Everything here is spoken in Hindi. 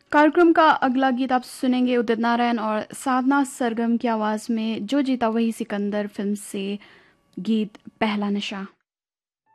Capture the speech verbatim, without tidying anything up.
कार्यक्रम का अगला गीत आप सुनेंगे उदित नारायण और साधना सरगम की आवाज़ में, जो जीता वही सिकंदर फिल्म से गीत पहला नशा।